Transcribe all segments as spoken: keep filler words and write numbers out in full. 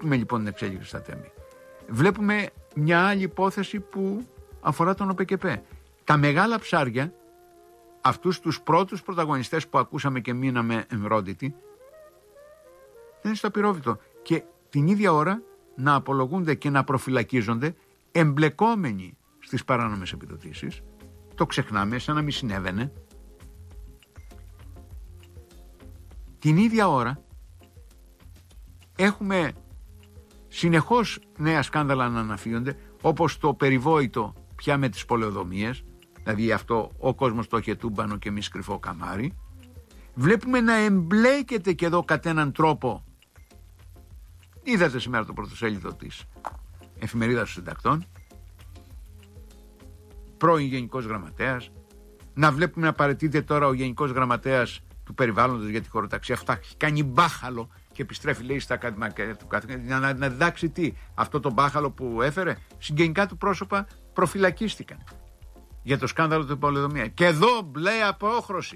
Βλέπουμε λοιπόν την εξέλιξη στα Τέμπη. Βλέπουμε μια άλλη υπόθεση που αφορά τον ΟΠΕΚΕΠΕ. Τα μεγάλα ψάρια, αυτούς τους πρώτους πρωταγωνιστές που ακούσαμε και μείναμε εμρόντιτοι, είναι στο απειρόβητο. Και την ίδια ώρα να απολογούνται και να προφυλακίζονται εμπλεκόμενοι στις παράνομες επιδοτήσεις. Το ξεχνάμε, σαν να μην συνέβαινε. Την ίδια ώρα έχουμε συνεχώς νέα σκάνδαλα να αναφύονται, όπως το περιβόητο πια με τις πολεοδομίες, δηλαδή αυτό ο κόσμος το είχε τούμπανο και εμείς κρυφό καμάρι. Βλέπουμε να εμπλέκεται και εδώ κατ' έναν τρόπο, είδατε σήμερα το πρωτοσέλιδο της εφημερίδας των συντακτών, πρώην Γενικός Γραμματέας, να βλέπουμε να παραιτείται τώρα ο Γενικός Γραμματέας του Περιβάλλοντος για τη χωροταξία. Αυτά έχει κάνει μπάχαλο και επιστρέφει, λέει, στα ακαδημαϊκά του καθηγητή να, να διδάξει τι. Αυτό το μπάχαλο που έφερε, συγγενικά του πρόσωπα προφυλακίστηκαν για το σκάνδαλο του πολεοδομία. Και εδώ μπλε απόχρωση.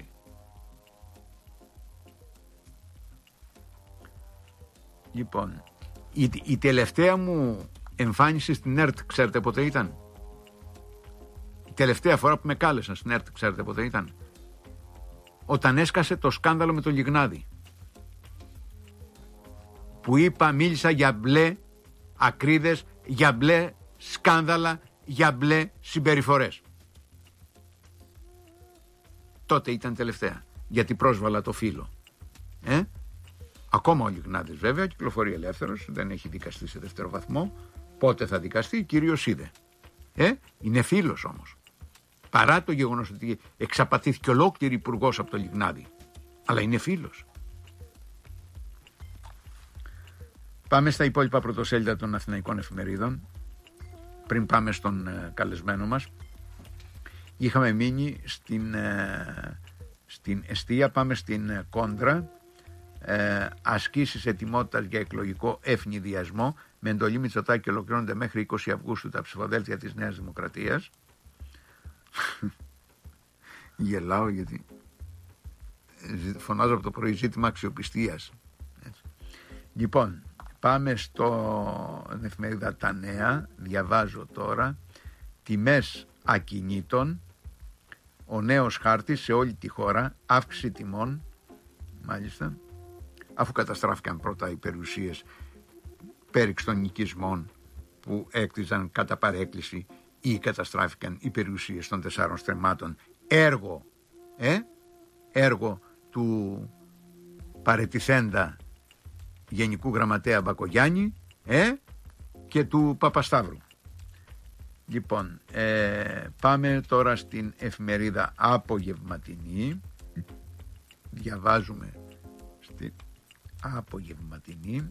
Λοιπόν, η, η τελευταία μου εμφάνιση στην ΕΡΤ, ξέρετε πότε ήταν? Η τελευταία φορά που με κάλεσαν στην ΕΡΤ, ξέρετε πότε ήταν? Όταν έσκασε το σκάνδαλο με το Λιγνάδι. Που είπα, μίλησα για μπλε ακρίδες, για μπλε σκάνδαλα, για μπλε συμπεριφορές. Τότε ήταν τελευταία, γιατί πρόσβαλα το φύλλο. Ε? Ακόμα ο Λιγνάδης βέβαια κυκλοφορεί ελεύθερος, δεν έχει δικαστεί σε δεύτερο βαθμό. Πότε θα δικαστεί, κύριος είδε. Ε? Είναι φίλος όμως. Παρά το γεγονός ότι εξαπατήθηκε ολόκληρη υπουργός από το Λιγνάδι. Αλλά είναι φίλος. Πάμε στα υπόλοιπα πρωτοσέλιδα των αθηναϊκών εφημερίδων. Πριν πάμε στον ε, καλεσμένο μας. Είχαμε μείνει στην, ε, στην εστία, πάμε στην ε, κόντρα. Ε, ασκήσεις ετοιμότητας για εκλογικό ευνηδιασμό με εντολή Μητσοτάκη ολοκληρώνονται μέχρι είκοσι Αυγούστου τα ψηφοδέλτια της Νέας Δημοκρατίας. Γελάω γιατί φωνάζω από το πρωί ζήτημα αξιοπιστίας. Έτσι. Λοιπόν, πάμε στο εφημερίδα Τα Νέα. Διαβάζω τώρα τιμές ακινήτων, ο νέος χάρτης σε όλη τη χώρα, αύξηση τιμών, μάλιστα, αφού καταστράφηκαν πρώτα οι περιουσίες πέριξ των νοικισμών που έκτιζαν κατά παρέκκληση ή καταστράφηκαν οι περιουσίες των τεσσάρων στρεμμάτων, έργο, ε, έργο του παρετηθέντα Γενικού Γραμματέα Μπακογιάννη ε, και του Παπασταύρου. Λοιπόν, ε, πάμε τώρα στην εφημερίδα Απογευματινή. Διαβάζουμε στην Απογευματινή.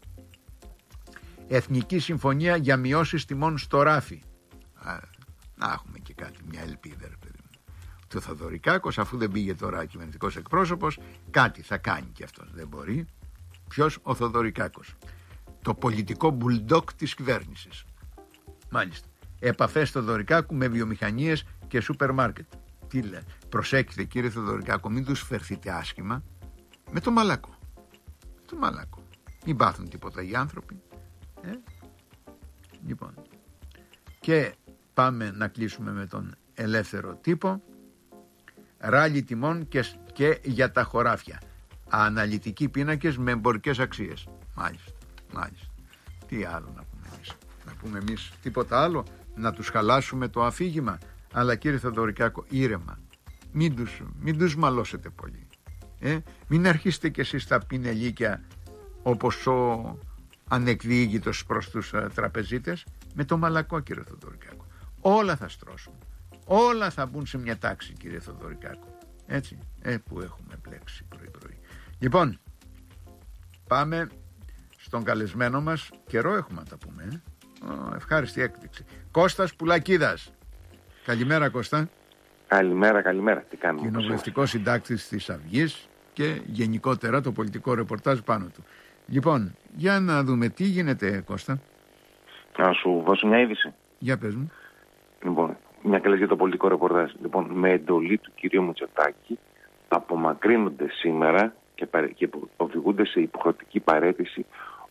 Εθνική Συμφωνία για μειώσεις τιμών στο ράφι. Α, να έχουμε και κάτι, μια ελπίδα, ρε παιδί μου. Το Θοδωρικάκος, αφού δεν πήγε τώρα κυβερνητικός εκπρόσωπος, κάτι θα κάνει και αυτός. Δεν μπορεί. Ποιος? Ο Θοδωρικάκος. Το πολιτικό μπουλντόκ της κυβέρνησης. Μάλιστα. Επαφές Θοδωρικάκου με βιομηχανίες και σούπερ μάρκετ. Τι λέει? Προσέξτε, κύριε Θοδωρικάκο, μην τους φερθείτε άσχημα με το μαλακό. Το μαλακό. Μην πάθουν τίποτα οι άνθρωποι. Ε? Λοιπόν. Και πάμε να κλείσουμε με τον Ελεύθερο Τύπο. Ράλι τιμών και, και για τα χωράφια. Αναλυτικοί πίνακες με εμπορικές αξίες. Μάλιστα, μάλιστα. Τι άλλο να πούμε εμείς? Να πούμε εμείς τίποτα άλλο? Να τους χαλάσουμε το αφήγημα? Αλλά κύριε Θοδωρικάκο, ήρεμα. Μην τους, μην τους μαλώσετε πολύ. Ε? Μην αρχίσετε κι εσείς τα πινελίκια όπως ο ανεκδιήγητος προς τους uh, τραπεζίτες. Με το μαλακό, κύριε Θοδωρικάκο. Όλα θα στρώσουν. Όλα θα μπουν σε μια τάξη, κύριε Θοδωρικάκο. Έτσι, ε, που έχουμε μπλέξει πρωί-πρωί. Λοιπόν, πάμε στον καλεσμένο μας. Καιρό έχουμε να τα πούμε. Ε? Oh, ευχάριστη έκπληξη. Κώστας Πουλακίδας. Καλημέρα, Κώστα. Καλημέρα, καλημέρα. Τι κάνουμε? Κοινοβουλευτικός συντάκτης της Αυγής και γενικότερα το πολιτικό ρεπορτάζ πάνω του. Λοιπόν, για να δούμε τι γίνεται, Κώστα. Να σου δώσω μια είδηση. Για πες μου. Λοιπόν, μια καλή για το πολιτικό ρεπορτάζ. Λοιπόν, με εντολή του κυρίου Μητσοτάκη απομακρύνονται σήμερα και, παρε... και οδηγούνται σε υποχρεωτική παραίτηση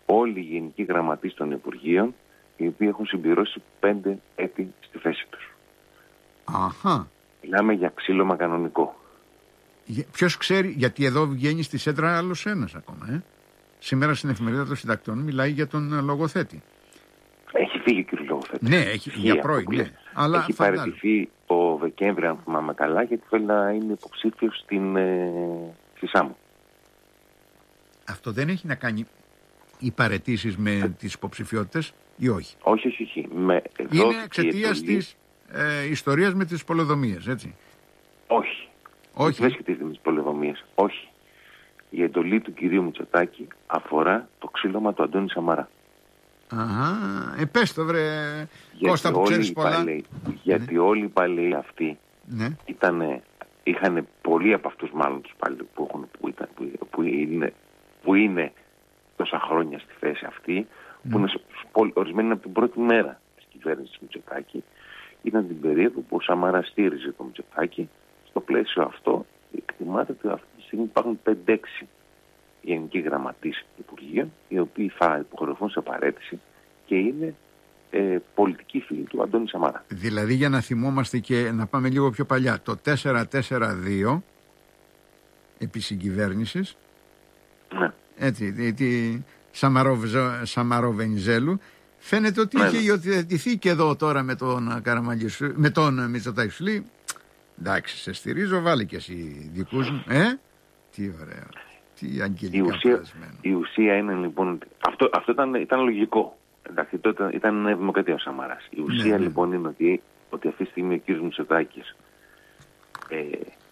όλοι οι γενικοί γραμματείς των Υπουργείων, οι οποίοι έχουν συμπληρώσει πέντε έτη στη θέση τους. Αχα. Μιλάμε για ξύλωμα κανονικό. Ποιος ξέρει, γιατί εδώ βγαίνει στη Σέντρα άλλος ένας ακόμα. Ε? Σήμερα στην εφημερίδα των συντακτών μιλάει για τον λογοθέτη. Έχει φύγει ο κ. Λογοθέτης. Ναι, έχει, για πρώην, ναι. Αλλά έχει φαντάζομαι. παραιτηθεί το Δεκέμβριο, αν θυμάμαι καλά, γιατί θέλει να είναι υποψήφιος στην ε, στη Σάμο. Αυτό δεν έχει να κάνει οι παραιτήσεις με τις υποψηφιότητες ή όχι? Όχι, όχι, όχι. Με, είναι εξαιτίας της ε, ιστορίας με τις πολεοδομίες, έτσι? Όχι. Όχι. Δεν σχετίζεται με τις πολεοδομίες. Όχι. Η εντολή του κυρίου Μητσοτάκη αφορά το ξύλωμα του Αντώνη Σαμαρά. Αχα, ε, πες το βρε Κώστα που ξέρεις πολλά. Παλαιοί, γιατί ναι. όλοι οι παλαιοί αυτοί ναι. ήτανε, είχαν πολλοί από αυτούς μάλλον τους παλαιοί που, έχουν, που, ήταν, που, που, είναι, που είναι τόσα χρόνια στη θέση αυτή, ναι. που είναι ορισμένοι από την πρώτη μέρα της κυβέρνησης Μητσοτάκη, ήταν την περίοδο που ο Σαμαράς στήριζε το Μητσοτάκη. Στο πλαίσιο αυτό εκτιμάται ότι αυτή τη στιγμή υπάρχουν πέντε έξι γενικοί γραμματείς Υπουργείων, οι οποίοι θα υποχρεωθούν σε παραίτηση και είναι ε, πολιτικοί φίλοι του Αντώνη Σαμαρά. Δηλαδή, για να θυμόμαστε και να πάμε λίγο πιο παλιά, το τετρακόσια σαράντα δύο επί συγκυβέρνησης, ναι. έτσι, τη Σαμαρό-Βενιζέλου, φαίνεται ότι ναι. είχε υιοθετηθεί και εδώ τώρα με τον Καραμαγγισού, με τον Μητσοτάκη. Σου λέει, εντάξει, σε στηρίζω, βάλε και εσύ δικούς μου. Ε, τι ωραία. Τι αγγελικά η ουσία, η ουσία είναι λοιπόν, αυτό, αυτό ήταν, ήταν λογικό. Εντάξει, ήταν, ήταν δημοκρατία ο Σαμαράς. Η ουσία ναι, ναι. λοιπόν είναι ότι, ότι αυτή τη στιγμή ο κ. Μητσοτάκης ε,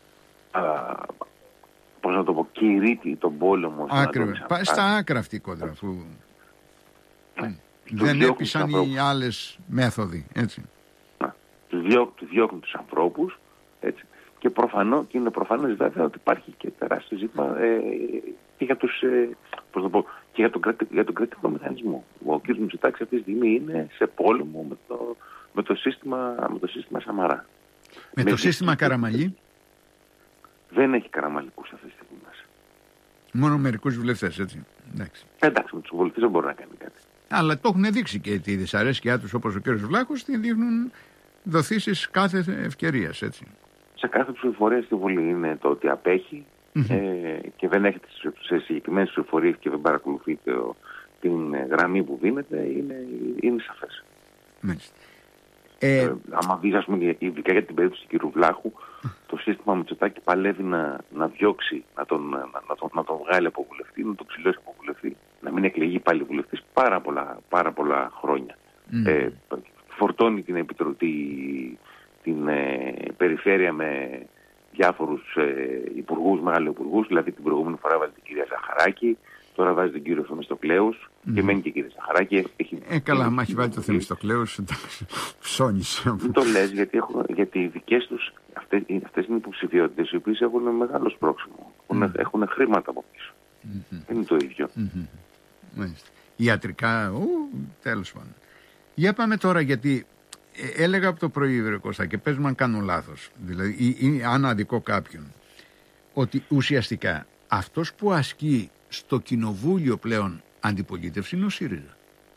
πώς να το πω, κηρύττει τον πόλεμο. Ακριβώς. Στα άκρα αυτή η κόντρα. Που... Ναι. Δεν έπεισαν οι άλλες μέθοδοι. Έτσι. Να, τους, διώ, τους διώχνουν τους ανθρώπους. Έτσι. Και, προφανώ, και είναι προφανές βέβαια ότι υπάρχει και τεράστιο ζήτημα ε, και για, τους, ε, πώς να πω, και για τον, κρατη, για τον κρατικό μηχανισμό. Ο κ. Μητσοτάκης αυτή τη στιγμή είναι σε πόλεμο με το, με το, σύστημα, με το σύστημα Σαμαρά. Με, με το σύστημα Καραμαλή. Δεν έχει Καραμαλικούς αυτή τη στιγμή μας. Μόνο μερικούς βουλευτές, έτσι. Εντάξει. Εντάξει, με τους βουλευτές δεν μπορεί να κάνει κάτι. Αλλά το έχουν δείξει και τη δυσαρέσκειά τους, όπως ο κ. Βλάχος, την δείχνουν δοθήσεις κάθε ευκαιρίας, έτσι. Σε κάθε ψηφοφορία στη Βουλή είναι το ότι απέχει mm-hmm. ε, και δεν έχετε σε συγκεκριμένες ψηφοφορίες και δεν παρακολουθείτε ο, την γραμμή που δίνεται, είναι, είναι σαφές. Μάλιστα. Ε, ε, άμα δεις, ας πούμε, ειδικά για την περίπτωση του κ. Βλάχου, το σύστημα Μητσοτάκη παλεύει να, να διώξει, να τον, να, να, τον, να τον βγάλει από βουλευτή, να τον ψηλώσει από βουλευτή, να μην εκλεγεί πάλι βουλευτής πάρα πολλά, πάρα πολλά χρόνια. Mm. Ε, φορτώνει την επιτροπή, την ε, περιφέρεια με διάφορους ε, υπουργούς, μεγάλους δηλαδή την προηγούμενη φορά βάλει την κυρία Ζαχαράκη, τώρα βάζει τον κύριο Θεμιστοκλέους mm. και μένει και η κυρία Ζαχαράκη. Έχει... Ε, καλά, μα έχει βάλει το Θεμιστοκλέους, ψώνισε. Δεν το λες, γιατί, έχω, γιατί οι δικές τους, αυτές, αυτές είναι υποψηφιότητες, οι οποίες έχουν μεγάλο σπρώξιμο, mm. έχουν, έχουν χρήματα από πίσω. Mm-hmm. Δεν είναι το ίδιο. Mm-hmm. Ιατρικά, ου, τέλος πάντων. Για πάμε τώρα, γιατί ε, έλεγα από το πρωί, βρε Κώστα, και πες μου αν κάνω λάθος, δηλαδή ή, ή αν αδικώ κάποιον, ότι ουσιαστικά αυτός που ασκεί στο κοινοβούλιο πλέον αντιπολίτευση είναι ο ΣΥΡΙΖΑ.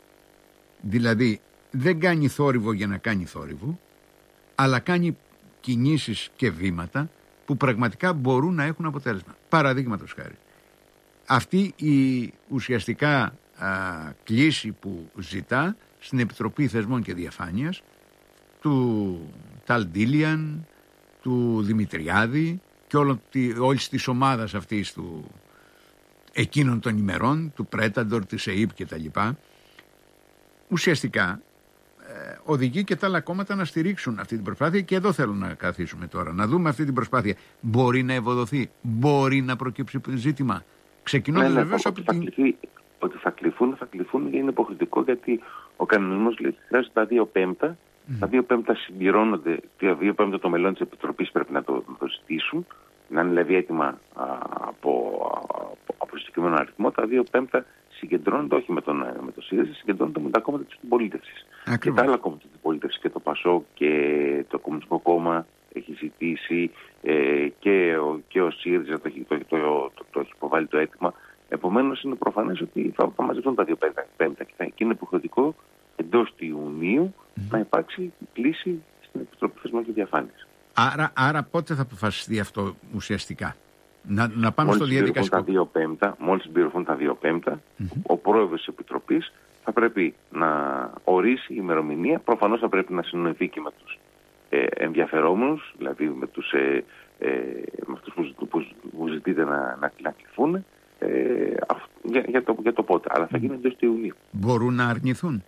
Δηλαδή δεν κάνει θόρυβο για να κάνει θόρυβο, αλλά κάνει κινήσεις και βήματα που πραγματικά μπορούν να έχουν αποτέλεσμα. Παραδείγματος χάρη, αυτή η ουσιαστικά α, κλίση που ζητά στην Επιτροπή Θεσμών και Διαφάνειας του Ταλντίλιαν, του Δημητριάδη και όλη, όλης της ομάδας αυτής του εκείνων των ημερών, του Πρέταντορ, της ΕΥΠ και τα λοιπά, ουσιαστικά ε, οδηγεί και τα άλλα κόμματα να στηρίξουν αυτή την προσπάθεια και εδώ θέλω να καθίσουμε τώρα, να δούμε αυτή την προσπάθεια. Μπορεί να ευοδοθεί, μπορεί να προκύψει ζήτημα. Ξεκινώντας ναι, βεβαίως από την... Κληθεί, ότι θα κληθούν, θα κληθούν είναι υποχρεωτικό, γιατί ο κανονισμός λέει ότι χρειάζεται τα δύο πέμπτα. Mm. Τα δύο πέμπτα συμπληρώνονται, τα δύο πέμπτα των μελών της Επιτροπής πρέπει να το, το ζητήσουν, να είναι δηλαδή έτοιμα α, από, από, από συγκεκριμένο αριθμό. Τα δύο πέμπτα συγκεντρώνονται όχι με τον, με το ΣΥΡΙΖΑ, συγκεντρώνονται με τα κόμματα της αντιπολίτευσης. Και τα άλλα κόμματα της αντιπολίτευσης, και το ΠΑΣΟΚ και το Κομμουνιστικό Κόμμα έχει ζητήσει ε, και, ο, και ο ΣΥΡΙΖΑ το, το, το, το, το, το έχει υποβάλει το αίτημα. Ε, επομένως είναι προφανές ότι θα, θα μαζευτούν τα δύο πέμπτα και, θα, και είναι υποχρεωτικό εντός του Ιουνίου mm. να υπάρξει κλίση στην Επιτροπή Θεσμών και Διαφάνειας. Άρα, άρα πότε θα αποφασιστεί αυτό ουσιαστικά? Να, να πάμε μόλις στο διαδικαστικό. Τα δύο πέμπτα, μόλις συμπληρωθούν τα δύο πέμπτα, mm-hmm. ο πρόεδρος της Επιτροπής θα πρέπει να ορίσει η ημερομηνία. Προφανώς θα πρέπει να συνοηθεί και με τους ε, ενδιαφερόμενους, δηλαδή με, τους, ε, ε, με αυτούς που, που, που ζητείτε να, να, να κληθούν ε, για, για, το, για το πότε. Αλλά θα γίνει εντός του Ιουνίου. Μπορούν να αρνηθούν?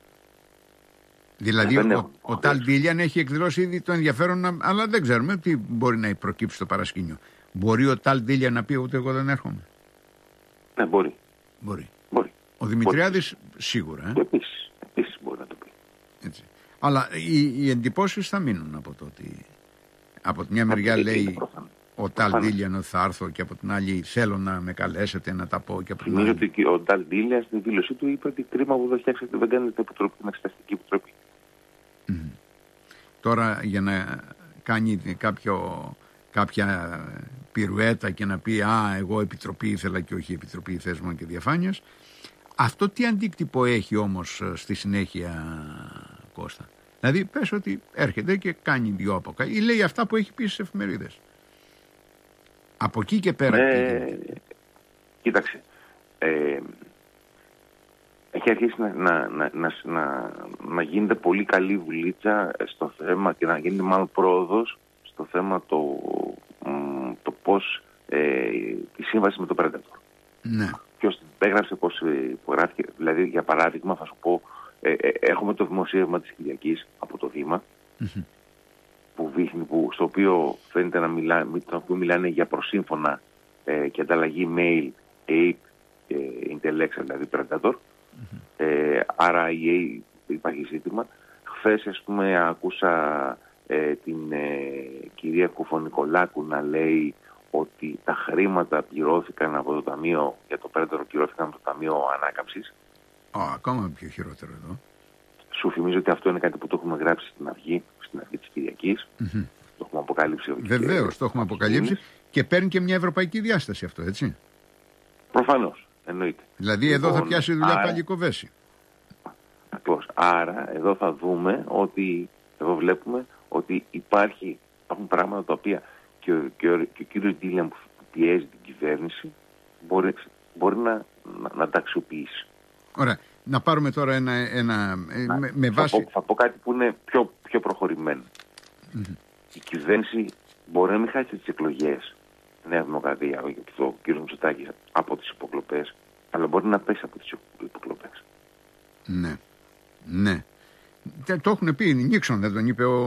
Δηλαδή ε, ο, ο, ο Ταλ Ντίλιαν έχει εκδηλώσει ήδη το ενδιαφέρον, αλλά δεν ξέρουμε τι μπορεί να προκύψει στο παρασκήνιο. Μπορεί ο Ταλ Ντίλιαν να πει ούτε εγώ δεν έρχομαι? Ναι, μπορεί. Μπορεί. μπορεί. Ο Δημητριάδης σίγουρα. Ε? Επίσης, επίσης μπορεί να το πει. Έτσι. Αλλά οι, οι εντυπώσεις θα μείνουν από το ότι από τη μια μεριά είναι λέει προφανή. ο Ταλ Ντίλιαν ότι θα έρθω και από την άλλη θέλω να με καλέσετε να τα πω και από την Νομίζω άλλη. ότι ο Ταλ Ντίλιαν στην δήλωσή του είπε ότι κρίμα που δεν φτιάξατε, δεν κάνετε επιτροπή, την εξεταστική επιτροπή. Mm. Τώρα για να κάνει κάποιο, κάποια πυρουέτα και να πει «Α, εγώ επιτροπή ήθελα και όχι επιτροπή θέσμων και διαφάνειας». Αυτό τι αντίκτυπο έχει όμως στη συνέχεια, Κώστα? Δηλαδή πες ότι έρχεται και κάνει δυο αποκα ή λέει αυτά που έχει πει στις εφημερίδες. Από εκεί και πέρα ε, κοίταξε, ε, έχει αρχίσει να, να, να, να, να, να γίνεται πολύ καλή βουλίτσα στο θέμα και να γίνεται μάλλον πρόοδος στο θέμα το, το πώς ε, τη σύμβαση με το Predator. Ναι. Ποιος την έγραψε, πώς υπογράφηκε. Δηλαδή, για παράδειγμα, θα σου πω, ε, ε, έχουμε το δημοσίευμα της Κυριακής από το Δήμα, mm-hmm. που δείχνει, που, στο οποίο φαίνεται να μιλά, το οποίο μιλάνε για προσύμφωνα ε, και ανταλλαγή mail ape ε, intellectual, δηλαδή Predator. Mm-hmm. Ε, άρα η, υπάρχει ζήτημα. Χθες, ας πούμε, άκουσα ε, την ε, κυρία Κουφονικολάκου να λέει ότι τα χρήματα πληρώθηκαν από το Ταμείο για το Predator, πληρώθηκαν από το Ταμείο Ανάκαμψης. Oh, ακόμα πιο χειρότερο εδώ. Σου θυμίζω ότι αυτό είναι κάτι που το έχουμε γράψει στην Αυγή, στην Αυγή της Κυριακής. Mm-hmm. Το έχουμε αποκαλύψει. Βεβαίως, το έχουμε αποκαλύψει και παίρνει και μια ευρωπαϊκή διάσταση αυτό, έτσι. Προφανώς, εννοείται. Δηλαδή λοιπόν, εδώ θα πιάσει δουλειά άρα, πάλι η Κοβέση. Ακριβώς. Άρα εδώ θα δούμε ότι, εδώ βλέπουμε ότι υπάρχει, υπάρχουν πράγματα τα οποία και ο, και ο, και ο κύριος Ντίλιαν που πιέζει την κυβέρνηση μπορεί, μπορεί να, να, να τα αξιοποιήσει. Ωραία. Να πάρουμε τώρα ένα... ένα να, με, με βάση... θα, πω, θα πω κάτι που είναι πιο, πιο προχωρημένο. Mm-hmm. Η κυβέρνηση μπορεί να μην χάσει τις εκλογές, Νέα Δημοκρατία, ο κ. Μητσοτάκης, από τις υποκλοπές, αλλά μπορεί να πέσει από τις υποκλοπές. Ναι. Ναι. Το έχουν πει, Νίξον δεν τον είπε ο,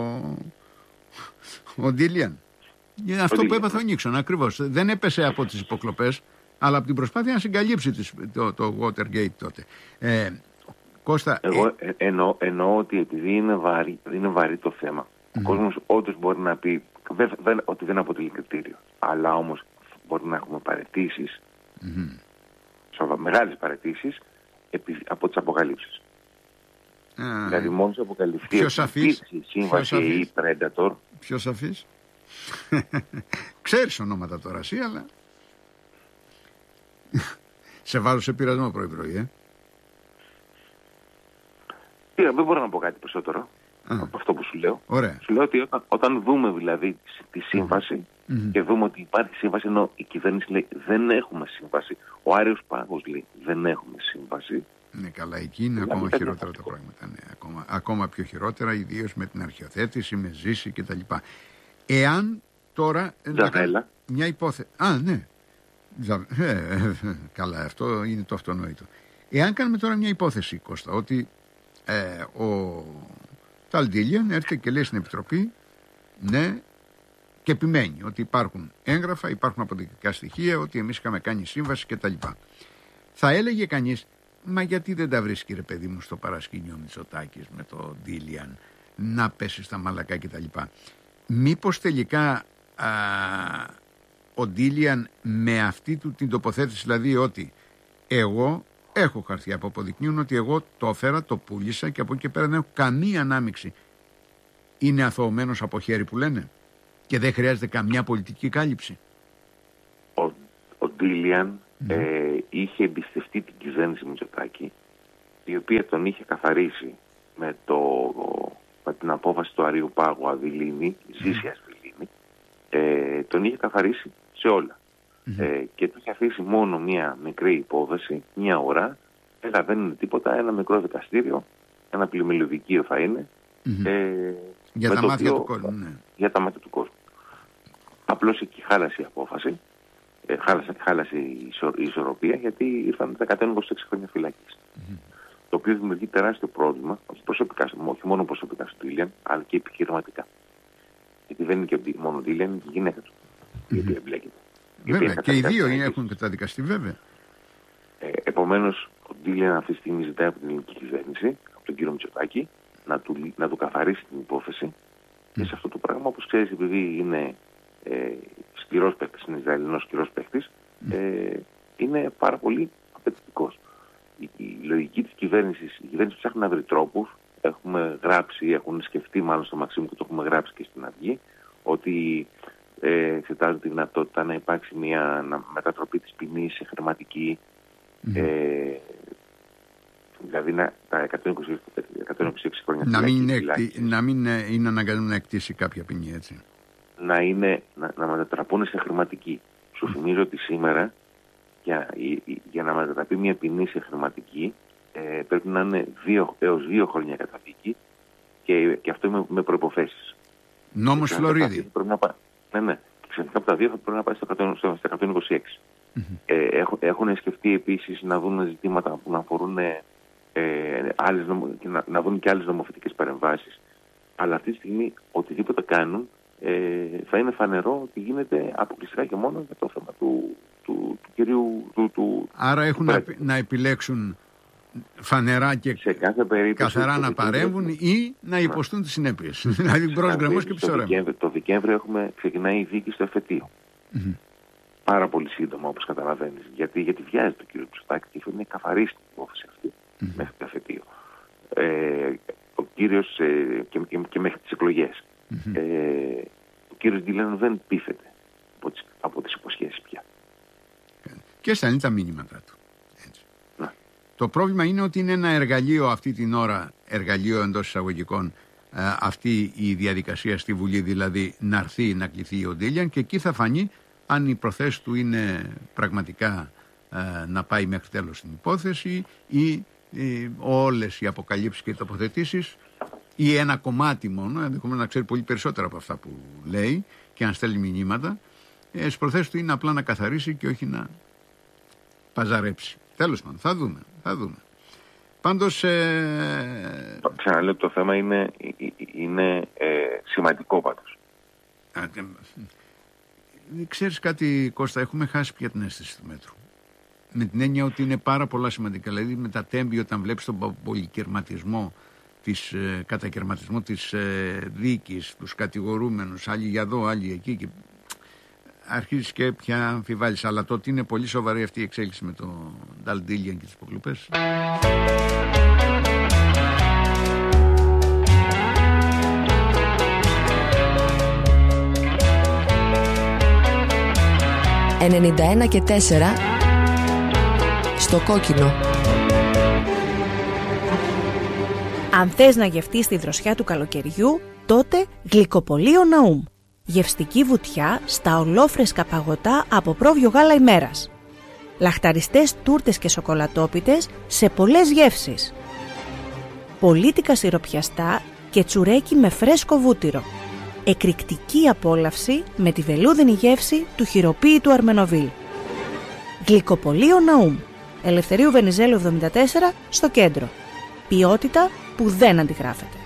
ο Ντίλιαν. Αυτό ο που έπαθε ο Νίξον ακριβώς. Δεν έπεσε από τις υποκλοπές, αλλά από την προσπάθεια να συγκαλύψει το, το Watergate τότε. Ε, Κώστα, Εγώ ε... εννοώ, εννοώ ότι επειδή είναι βαρύ, είναι βαρύ το θέμα, mm-hmm. ο κόσμος όντως μπορεί να πει δε, δε, ότι δεν αποτελεί κριτήριο. Αλλά όμως μπορεί να έχουμε παραιτήσεις, mm-hmm. μεγάλες παραιτήσεις από τις αποκαλύψεις. Α, δηλαδή μόλις αποκαλυφθεί η σύμβαση ή Predator. Ποιος σαφής? Ξέρεις ονόματα τώρα εσύ, αλλά σε βάζω σε πειρασμό πρωί-πρωί, ε. Πήρα, δεν μπορώ να πω κάτι περισσότερο Α. από αυτό που σου λέω. Ωραία. Σου λέω ότι όταν, όταν δούμε δηλαδή τη σύμβαση mm-hmm. και δούμε ότι υπάρχει σύμβαση, ενώ η κυβέρνηση λέει δεν έχουμε σύμβαση, ο Άριος Πάγος λέει δεν έχουμε σύμβαση. Ναι, καλά, εκεί είναι ακόμα χειρότερα τα πράγματα. Ναι, ακόμα, ακόμα πιο χειρότερα, ιδίως με την αρχιοθέτηση, με ζήση κτλ. Εάν τώρα. Τζαβέλα. Μια υπόθεση. Α, ναι. Ε, ε, καλά, αυτό είναι το αυτονόητο. Εάν κάνουμε τώρα μια υπόθεση, Κώστα, ότι ε, ο Ταλ Ντίλιαν έρχεται και λέει στην Επιτροπή, ναι, και επιμένει ότι υπάρχουν έγγραφα, υπάρχουν αποδεικτικά στοιχεία, ότι εμείς είχαμε κάνει σύμβαση κτλ. Θα έλεγε κανείς, μα γιατί δεν τα βρίσκει, ρε παιδί μου, στο παρασκήνιο Μητσοτάκης με το Ντίλιαν να πέσει στα μαλακά κτλ. Μήπως τελικά α, ο Ντίλιαν με αυτή του την τοποθέτηση, δηλαδή ότι εγώ έχω χαρτιά που αποδεικνύουν ότι εγώ το έφερα, το πούλησα και από εκεί και πέρα δεν έχω καμία ανάμειξη, είναι αθωωμένος από χέρι που λένε και δεν χρειάζεται καμιά πολιτική κάλυψη. Ο, ο Ντίλιαν Mm. Ε, είχε εμπιστευτεί την κυβέρνηση Μητσοτάκη, η οποία τον είχε καθαρίσει με, το, με την απόφαση του Αριουπάγου Αβυλίνη, Ζήση Αβυλίνη, ε, τον είχε καθαρίσει σε όλα. Mm-hmm. Ε, και του είχε αφήσει μόνο μία μικρή υπόθεση, μία ώρα, έλα δεν είναι τίποτα, ένα μικρό δικαστήριο, ένα πλημμυλωδικείο θα είναι. Mm-hmm. Ε, για τα μάτια οποίο, του κόσμου. Ναι. Για τα μάτια του κόσμου. Απλώς εκεί χάλασε η απόφαση, ε, χάλασε, χάλασε η, ισο, η ισορροπία, γιατί ήρθαν τα εκατόν είκοσι έξι χρόνια φυλάκιση. Mm-hmm. Το οποίο δημιουργεί τεράστιο πρόβλημα, όχι, προσωπικά, όχι μόνο προσωπικά στον Τίλιαν, αλλά και επιχειρηματικά. Γιατί δεν είναι και μόνο ο Τίλιαν, είναι και η γυναίκα του, η οποία εμπλέκεται. Βέβαια, και οι δύο έχουν καταδικαστεί, βέβαια. Ε, επομένως, ο Τίλιαν αυτή τη στιγμή ζητάει από την ελληνική κυβέρνηση, από τον κύριο Μητσοτάκη, να του, να του καθαρίσει την υπόθεση. Mm. Και σε αυτό το πράγμα, όπως ξέρεις, επειδή είναι ε, σκληρός παίκτης, είναι Ισραηλινός σκληρός παίκτης, mm. ε, είναι πάρα πολύ απαιτητικός. Η, η λογική της κυβέρνησης, η κυβέρνηση ψάχνει να βρει τρόπους. Έχουμε γράψει, έχουν σκεφτεί μάλλον στο Μαξίμου και το έχουμε γράψει και στην Αυγή, ότι ε, εξετάζουν τη δυνατότητα να υπάρξει μια να, μετατροπή της ποινής σε χρηματική. Mm. Ε, δηλαδή να, τα εκατόν είκοσι έξι χρόνια να μην, εκτι, να μην είναι αναγκασμένο να εκτίσει κάποια ποινή, έτσι. Να, είναι, να, να μετατραπούν σε χρηματική. Σου θυμίζω ότι σήμερα για, για να μετατραπεί μια ποινή σε χρηματική ε, πρέπει να είναι δύο έως δύο χρόνια καταδίκη και, και αυτό με, με προϋποθέσεις. Νόμος Φλωρίδη. Να πά... Ναι, ναι. Ξαφνικά από τα δύο θα πρέπει να πάει στο εκατόν είκοσι έξι. Mm-hmm. Ε, έχουν, έχουν σκεφτεί επίσης να δουν ζητήματα που να αφορούν ε, άλλες νομο... και να, να δουν και άλλες νομοθετικές παρεμβάσεις. Αλλά αυτή τη στιγμή οτιδήποτε κάνουν ε, θα είναι φανερό ότι γίνεται αποκλειστικά και μόνο για το θέμα του, του, του κυρίου του, του, Άρα έχουν να, να επιλέξουν φανερά και σε κάθε περίπτωση, καθαρά να παρέμβουν ή να υποστούν τις συνέπειες. Δηλαδή μπρος γκρεμός και πίσω ρεύμα. Το Δεκέμβριο έχουμε ξεκινάει η δίκη στο εφετείο. Mm-hmm. Πάρα πολύ σύντομα, όπως καταλαβαίνεις. Γιατί, γιατί βιάζει το κύριο Μητσοτάκη και θέλει να καθαρίσει την υπόθεση αυτή mm-hmm. μέχρι το εφετείο. Ε, ο κύριος ε, και, και, και μέχρι τις εκλογές. Mm-hmm. Ε, ο κύριος Ντίλαν δεν πείθεται από τις, από τις υποσχέσεις πια. Και στέλνει τα μήνυματά του. Το πρόβλημα είναι ότι είναι ένα εργαλείο αυτή την ώρα, εργαλείο εντός εισαγωγικών, αυτή η διαδικασία στη Βουλή, δηλαδή να έρθει να κληθεί ο Ντίλιαν και εκεί θα φανεί αν η προθέση του είναι πραγματικά να πάει μέχρι τέλος την υπόθεση ή όλες οι αποκαλύψεις και οι τοποθετήσεις ή ένα κομμάτι μόνο, ενδεχομένως να ξέρει πολύ περισσότερα από αυτά που λέει και αν στέλνει μηνύματα. Στις προθέσεις του είναι απλά να καθαρίσει και όχι να παζαρέψει. Τέλος πάντων, θα δούμε, θα δούμε. Πάντως... Ε... Ξαναλέω, το θέμα είναι, είναι ε, σημαντικό πάντως. Ξέρεις κάτι, Κώστα, έχουμε χάσει πια την αίσθηση του μέτρου. Με την έννοια ότι είναι πάρα πολλά σημαντικά. Δηλαδή με τα τέμπη, όταν βλέπεις τον πολυκερματισμό, της, ε, κατακερματισμό της ε, δίκης, τους κατηγορούμενους, άλλοι για εδώ, άλλοι εκεί, και αρχίζεις και πια αμφιβάλλεις. Αλλά το ότι είναι πολύ σοβαρή αυτή η εξέλιξη με το Νταλντίλιαν και τις υποκλοπές. ενενήντα ένα και τέσσερα στο κόκκινο. Αν θες να γευτείς τη δροσιά του καλοκαιριού, τότε γλυκοπωλείο Ναούμ. Γευστική βουτιά στα ολόφρεσκα παγωτά από πρόβιο γάλα ημέρας. Λαχταριστές τούρτες και σοκολατόπιτες σε πολλές γεύσεις. Πολίτικα σιροπιαστά και τσουρέκι με φρέσκο βούτυρο. Εκρηκτική απόλαυση με τη βελούδινη γεύση του χειροποίητου Αρμενοβίλ. Γλυκοπωλείο Ναούμ. Ελευθερίου Βενιζέλου εβδομήντα τέσσερα στο κέντρο. Ποιότητα που δεν αντιγράφεται.